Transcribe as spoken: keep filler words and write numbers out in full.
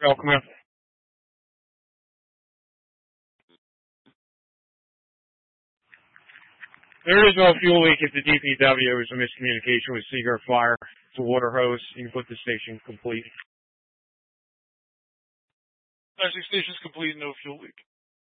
Michelle, come here. There is no fuel leak at the D P W. It was a miscommunication with Seagull Fire. It's a water hose. You can put the station complete. Actually, station's complete, no fuel leak.